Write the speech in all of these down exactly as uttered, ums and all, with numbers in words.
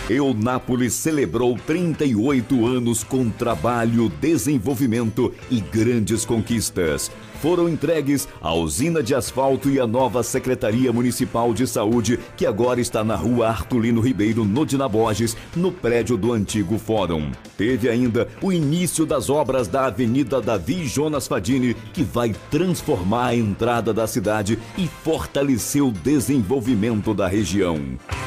Eunápolis celebrou trinta e oito anos com trabalho, desenvolvimento e grandes conquistas. Foram entregues a usina de asfalto e a nova Secretaria Municipal de Saúde, que agora está na rua Artulino Ribeiro, no Dina Borges, no prédio do antigo Fórum. Teve ainda o início das obras da Avenida Davi Jonas Fadini, que vai transformar a entrada da cidade e fortalecer o desenvolvimento da região.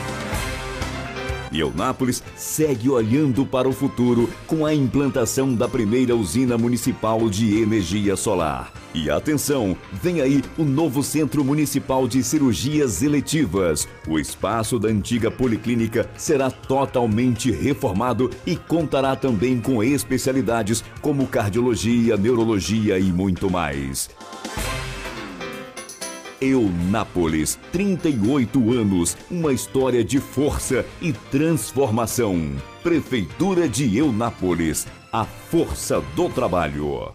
E Eunápolis segue olhando para o futuro com a implantação da primeira usina municipal de energia solar. E atenção, vem aí o novo Centro Municipal de Cirurgias Eletivas. O espaço da antiga policlínica será totalmente reformado e contará também com especialidades como cardiologia, neurologia e muito mais. Eunápolis, trinta e oito anos, uma história de força e transformação. Prefeitura de Eunápolis, a força do trabalho.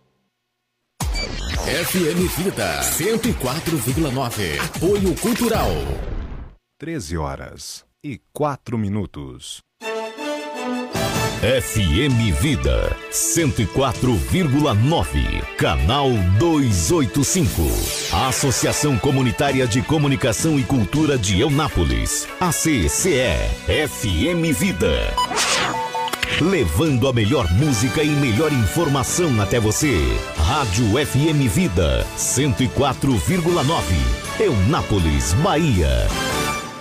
F M Vida cento e quatro vírgula nove. Apoio Cultural. treze horas e quatro minutos. F M Vida cento e quatro vírgula nove, canal duzentos e oitenta e cinco. A Associação Comunitária de Comunicação e Cultura de Eunápolis, A C C E, F M Vida. Levando a melhor música e melhor informação até você. Rádio F M Vida cento e quatro vírgula nove, Eunápolis, Bahia.